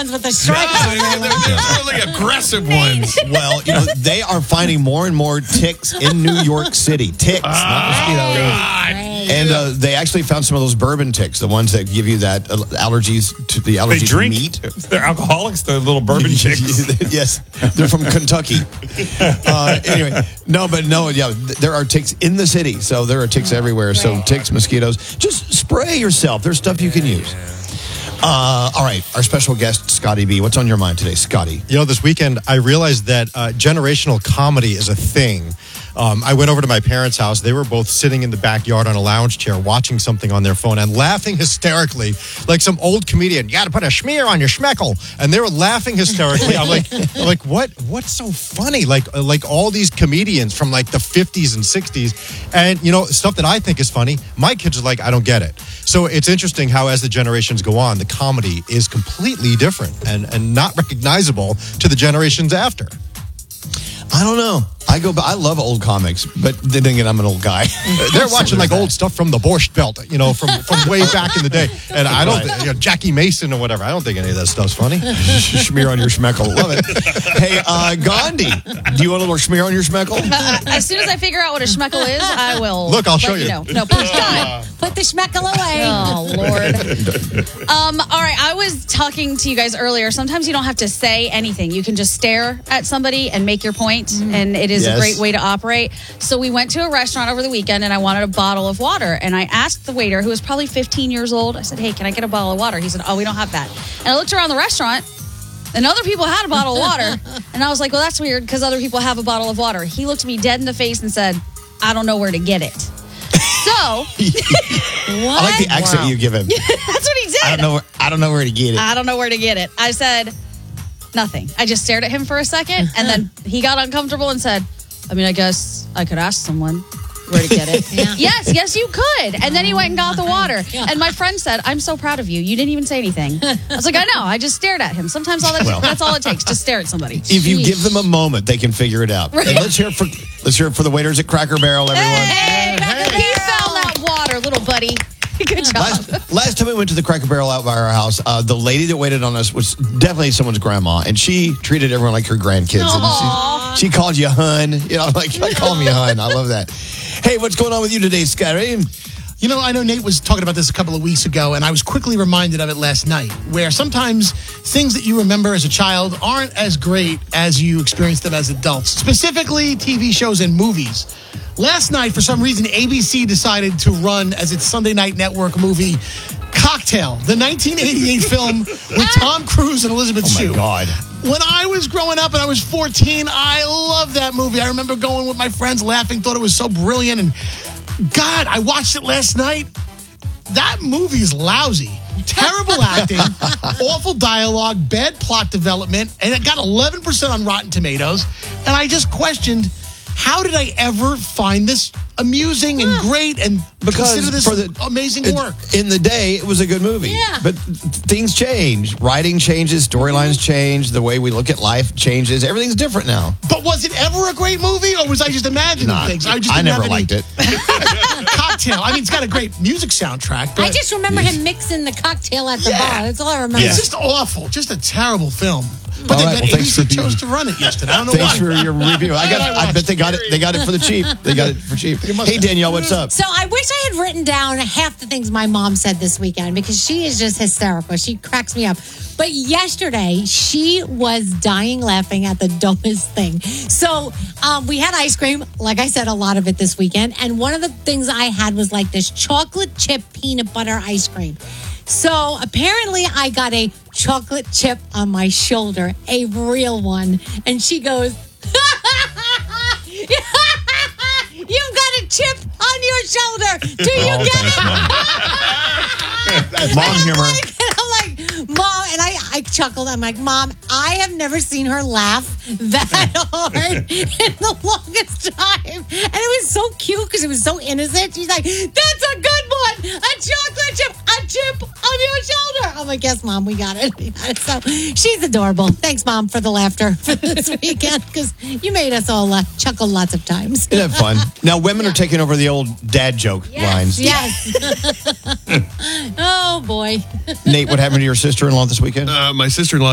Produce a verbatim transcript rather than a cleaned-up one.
ones with the stripes. Yeah, they're, they're really aggressive ones. Well, you know, they are finding more and more ticks in New York City. Ticks, not mosquitoes. God. And uh, they actually found some of those bourbon ticks, the ones that give you that uh, allergies to the allergies They drink. to meat. They're alcoholics. They're little bourbon chicks. Yes, they're from Kentucky. Uh, anyway, no, but no, yeah, th- there are ticks in the city, so there are ticks everywhere. So ticks, mosquitoes, just spray yourself. There's stuff you can use. Uh, all right, our special guest, Scotty B. What's on your mind today, Scotty? You know, this weekend I realized that uh, generational comedy is a thing. Um, I went over to my parents' house. They were both sitting in the backyard on a lounge chair watching something on their phone and laughing hysterically like some old comedian. You got to put a schmear on your schmeckle. And they were laughing hysterically. I'm like, I'm like, what? What's so funny? Like, uh, like all these comedians from like the fifties and sixties. And, you know, stuff that I think is funny, my kids are like, I don't get it. So it's interesting how as the generations go on, the comedy is completely different and, and not recognizable to the generations after. I don't know. I go. I love old comics, but then again, I'm an old guy. They're watching like old stuff from the Borscht Belt, you know, from, from way back in the day. And I don't, think, you know, Jackie Mason or whatever. I don't think any of that stuff's funny. Schmear on your schmeckle. Love it. Hey, uh, Gandhi, do you want a little schmear on your schmeckle? Uh, as soon as I figure out what a schmeckle is, I will. Look, I'll let show you. know. No, please don't. Put the schmeckle away. Oh, Lord. Um, all right, I was talking to you guys earlier. Sometimes you don't have to say anything. You can just stare at somebody and make your point, mm-hmm. and it is Yes. a great way to operate. So we went to a restaurant over the weekend, and I wanted a bottle of water, and I asked the waiter, who was probably fifteen years old, I said, hey, can I get a bottle of water? He said, oh, we don't have that. And I looked around the restaurant, and other people had a bottle of water, and I was like, well, that's weird, because other people have a bottle of water. He looked me dead in the face and said, I don't know where to get it. So, I like the accent Wow. you give him. that's what he did. I don't know. Where, I don't know where to get it. I don't know where to get it. I said nothing. I just stared at him for a second, and then he got uncomfortable and said, I mean, I guess I could ask someone where to get it. Yeah. Yes, yes, you could. And then he went and got the water. And my friend said, I'm so proud of you. You didn't even say anything. I was like, I know. I just stared at him. Sometimes all that, Well. that's all it takes. Just stare at somebody. If you give them a moment, they can figure it out. And let's hear it for let's hear it for the waiters at Cracker Barrel, everyone. Hey, he found that water, little buddy. Good job. Last, last time we went to the Cracker Barrel out by our house, uh, the lady that waited on us was definitely someone's grandma, and she treated everyone like her grandkids. And she, she called you hun. You know, like, call me hun. I love that. Hey, what's going on with you today, Scotty? You know, I know Nate was talking about this a couple of weeks ago, and I was quickly reminded of it last night, where sometimes things that you remember as a child aren't as great as you experience them as adults, specifically T V shows and movies. Last night, for some reason, A B C decided to run as its Sunday night network movie, Cocktail, the nineteen eighty-eight film with Tom Cruise and Elizabeth Oh, Shue. my God. When I was growing up and I was fourteen, I loved that movie. I remember going with my friends, laughing, thought it was so brilliant. And God, I watched it last night. That movie is lousy. Terrible acting, awful dialogue, bad plot development, and it got eleven percent on Rotten Tomatoes. And I just questioned, how did I ever find this amusing and great and Because consider this for the, amazing it- work? in the day, it was a good movie. Yeah. But things change. Writing changes. Storylines change. The way we look at life changes. Everything's different now. But was it ever a great movie, or was I just imagining Nah, things? I just I didn't never have any- liked it. Cocktail. I mean, it's got a great music soundtrack, but I just remember him mixing the cocktail at the Yeah. bar. That's all I remember. it's just awful. Just a terrible film. But All then right, well, A B thanks C for being- chose to run it yesterday. I don't know Thanks why. for your review. I got. I bet they got it. They got it for the cheap. They got it for cheap. Hey Danielle, what's up? So I wish I had written down half the things my mom said this weekend because she is just hysterical. She cracks me up. But yesterday, she was dying laughing at the dumbest thing. So um, we had ice cream, like I said, a lot of it this weekend. And one of the things I had was like this chocolate chip peanut butter ice cream. So apparently I got a chocolate chip on my shoulder, a real one. And she goes, you've got a chip on your shoulder. Do you Oh, get thanks, it? Mom And I'm humor. like- and I'm like, Mom, and I, I chuckled. I'm like, Mom, I have never seen her laugh that hard in the longest time. And it was so cute because it was so innocent. She's like, that's a good one. A chocolate chip, a chip on your shoulder. I'm like, yes, Mom, we got it. We got it. So she's adorable. Thanks, Mom, for the laughter for this weekend because you made us all uh, chuckle lots of times. Isn't that fun? Now women are taking over the old dad joke lines. Yes. Oh, boy. Nate, what happened to your sister-in-law this weekend? Uh, my sister-in-law